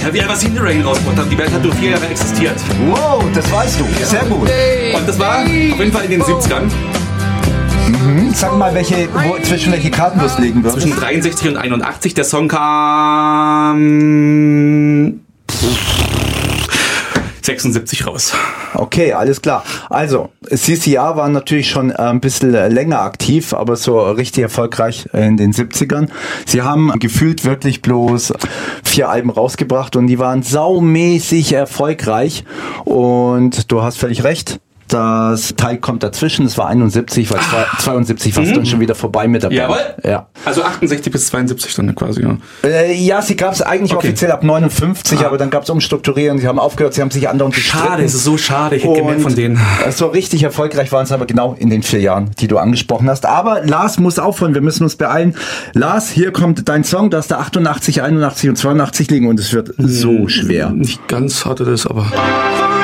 Ja, wie einfach In the Rain rausgebracht haben. Die Band hat nur 4 Jahre existiert. Wow, das weißt du. Sehr gut. Und das war auf jeden Fall in den 70ern. Sag mal, zwischen welche Karten du es legen würdest. Zwischen 63 und 81. Der Song kam 76 raus. Okay, alles klar. Also, CCR war natürlich schon ein bisschen länger aktiv, aber so richtig erfolgreich in den 70ern. Sie haben gefühlt wirklich bloß 4 Alben rausgebracht und die waren saumäßig erfolgreich. Und du hast völlig recht. Das Teil kommt dazwischen, das war 71, weil 72 war es dann schon wieder vorbei mit der Band. Jawohl. Ja. Also 68 bis 72 dann quasi, ja. Ja, sie gab es eigentlich offiziell ab 59, aber dann gab es Umstrukturierung, sie haben aufgehört, sie haben sich anderen gestritten. Schade, es ist so schade, ich hätte gemerkt von denen. So richtig erfolgreich waren es aber genau in den 4 Jahren, die du angesprochen hast. Aber Lars muss aufhören, wir müssen uns beeilen. Lars, hier kommt dein Song, da ist da 88, 81 und 82 liegen und es wird so schwer. Nicht ganz hatte das, aber...